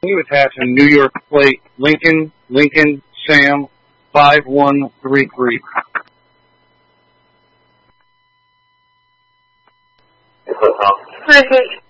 You attach a New York plate, Lincoln, Sam, 5133. Hi,